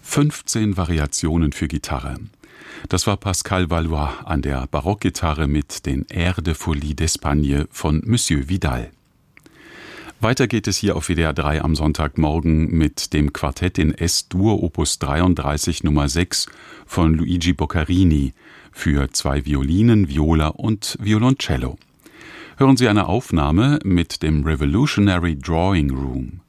15 Variationen für Gitarre. Das war Pascal Valois an der Barockgitarre mit den Airs de Folie d'Espagne von Monsieur Vidal. Weiter geht es hier auf WDR 3 am Sonntagmorgen mit dem Quartett in S-Dur Opus 33 Nummer 6 von Luigi Boccarini für 2 Violinen, Viola und Violoncello. Hören Sie eine Aufnahme mit dem Revolutionary Drawing Room.